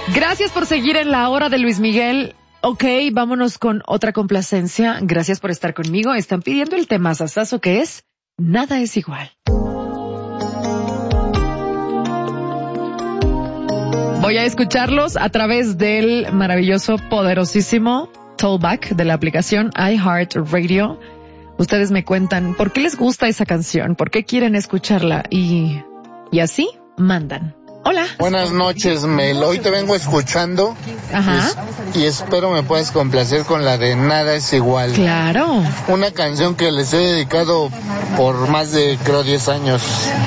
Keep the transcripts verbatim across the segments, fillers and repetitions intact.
Gracias por seguir en la hora de Luis Miguel. Ok, vámonos con otra complacencia. Gracias por estar conmigo. Están pidiendo el tema sasazo que es Nada es igual. Voy a escucharlos a través del maravilloso, poderosísimo Tollback de la aplicación iHeartRadio. Ustedes me cuentan por qué les gusta esa canción, por qué quieren escucharla y, y así mandan. Hola. Buenas noches, Mel. Hoy te vengo escuchando. Ajá. Y, y espero me puedas complacer con la de Nada es igual. Claro. Una canción que les he dedicado por más de, creo, diez años.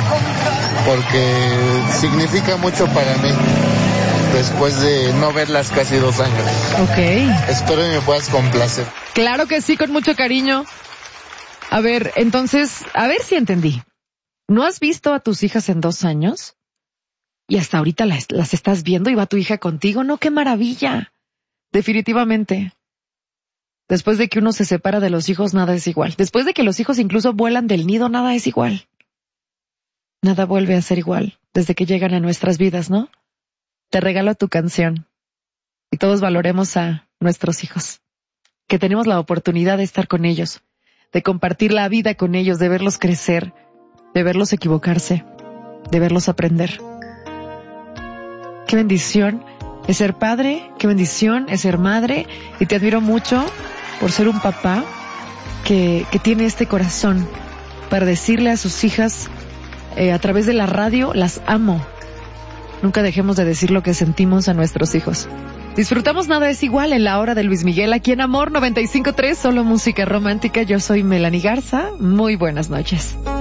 Porque significa mucho para mí. Después de no verlas casi dos años. Ok. Espero me puedas complacer. Claro que sí, con mucho cariño. A ver, entonces, a ver si entendí. ¿No has visto a tus hijas en dos años? Y hasta ahorita las, las estás viendo y va tu hija contigo. No, qué maravilla. Definitivamente. Después de que uno se separa de los hijos, nada es igual. Después de que los hijos incluso vuelan del nido, nada es igual. Nada vuelve a ser igual desde que llegan a nuestras vidas, ¿no? Te regalo tu canción. Y todos valoremos a nuestros hijos. Que tenemos la oportunidad de estar con ellos, de compartir la vida con ellos, de verlos crecer, de verlos equivocarse, de verlos aprender. Qué bendición es ser padre, qué bendición es ser madre, y te admiro mucho por ser un papá que, que tiene este corazón para decirle a sus hijas eh, a través de la radio, las amo. Nunca dejemos de decir lo que sentimos a nuestros hijos. Disfrutamos Nada es igual en la hora de Luis Miguel, aquí en Amor noventa y cinco punto tres, solo música romántica. Yo soy Melanie Garza. Muy buenas noches.